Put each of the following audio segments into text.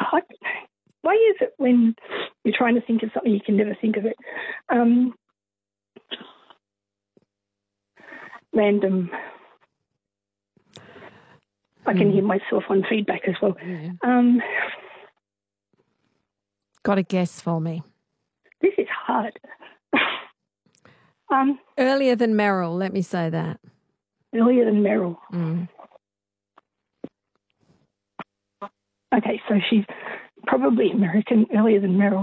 why is it when you're trying to think of something you can never think of it? Random. I can hear myself on feedback as well. Yeah. Got a guess for me? This is hard. Earlier than Meryl, let me say that. Earlier than Meryl. Okay, so she's probably American, earlier than Meryl.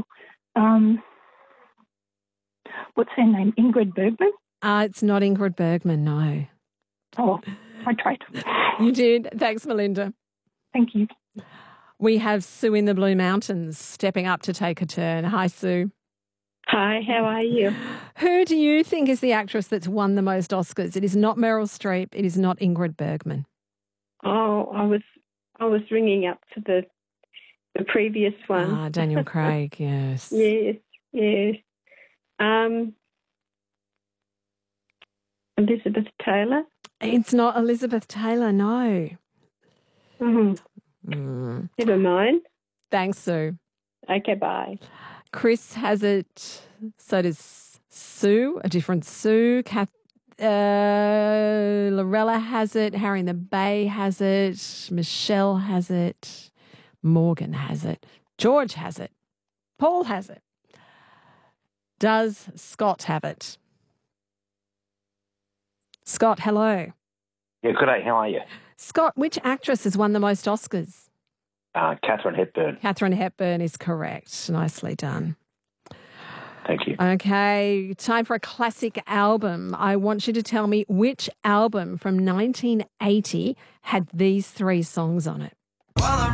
What's her name? Ingrid Bergman? It's not Ingrid Bergman, no. Oh, I tried. You did. Thanks, Melinda. Thank you. We have Sue in the Blue Mountains stepping up to take a turn. Hi, Sue. Hi, how are you? Who do you think is the actress that's won the most Oscars? It is not Meryl Streep. It is not Ingrid Bergman. Oh, I was ringing up to the previous one. Daniel Craig, yes. Yes. Elizabeth Taylor? It's not Elizabeth Taylor, no. Never mind. Thanks, Sue. Okay, bye. Chris has it. So does Sue, a different Sue. Lorella has it. Harry in the Bay has it. Michelle has it. Morgan has it. George has it. Paul has it. Does Scott have it? Scott, hello. Yeah, good day. How are you? Scott, which actress has won the most Oscars? Katharine Hepburn. Katharine Hepburn is correct. Nicely done. Thank you. Okay, time for a classic album. I want you to tell me which album from 1980 had these three songs on it. While I